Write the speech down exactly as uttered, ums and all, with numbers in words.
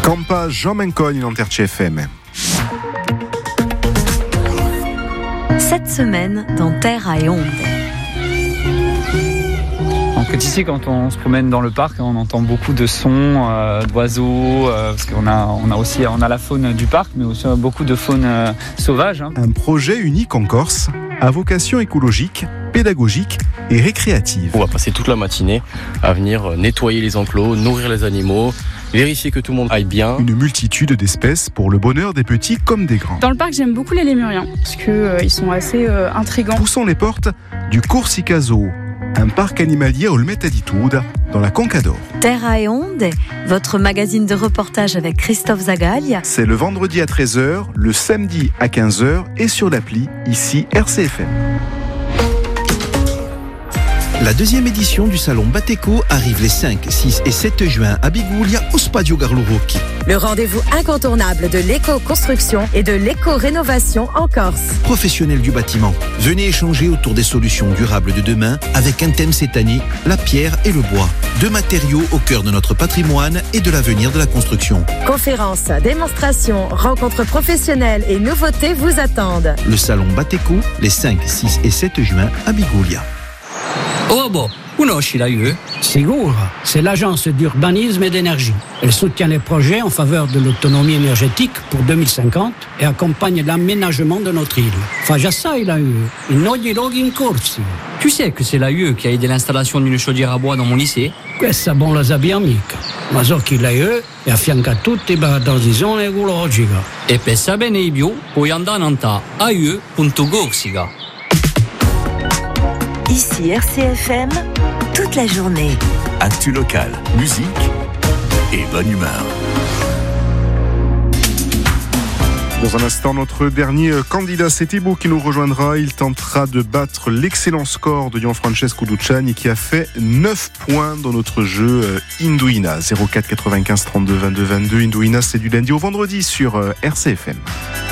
Campa Jean Mencogne dans Terre F M. Cette semaine dans Terre à Onde. Donc ici, quand on se promène dans le parc, on entend beaucoup de sons, euh, d'oiseaux, euh, parce qu'on a, on a aussi on a la faune du parc, mais aussi beaucoup de faune euh, sauvage. Hein. Un projet unique en Corse, à vocation écologique, pédagogique et récréative. On va passer toute la matinée à venir nettoyer les enclos, nourrir les animaux, vérifier que tout le monde aille bien. Une multitude d'espèces pour le bonheur des petits comme des grands. Dans le parc, j'aime beaucoup les lémuriens, parce qu'ils euh, sont assez euh, intrigants. Poussons les portes du Corsica Zoo, un parc animalier à Olmette-Aditude, dans la Conca d'Or. Terre à Onde, votre magazine de reportage avec Christophe Zagaglia. C'est le vendredi à treize heures, le samedi à quinze heures et sur l'appli, ici R C F M. La deuxième édition du salon Bateco arrive les cinq, six et sept juin à Biguglia au Spadio Garlo Rocchi. Le rendez-vous incontournable de l'éco-construction et de l'éco-rénovation en Corse. Professionnels du bâtiment, venez échanger autour des solutions durables de demain avec un thème cette année, la pierre et le bois. Deux matériaux au cœur de notre patrimoine et de l'avenir de la construction. Conférences, démonstrations, rencontres professionnelles et nouveautés vous attendent. Le salon Bateco les cinq, six et sept juin à Biguglia. Oh bon, conosci la U E? Sicuro, c'est l'agence d'urbanisme et d'énergie. Elle soutient les projets en faveur de l'autonomie énergétique pour deux mille cinquante et accompagne l'aménagement de notre île. Fa già sai la U E, in ogni luogo in corsi. Tu sais que c'est la U E qui a aidé l'installation d'une chaudière à bois dans mon lycée? Questa bon la sappiamo mica. Ma so che la U E è affianca a tutti per la transizione ecologica. E per sapere di più puoi andare a a u e punto corsica. Ici R C F M, toute la journée. Actu local, musique et bonne humeur. Dans un instant, notre dernier candidat, c'est Thibaut qui nous rejoindra. Il tentera de battre l'excellent score de Gianfrancesco Luciani qui a fait neuf points dans notre jeu Induina. zéro quatre quatre-vingt-quinze trente-deux vingt-deux vingt-deux. Induina, c'est du lundi au vendredi sur R C F M.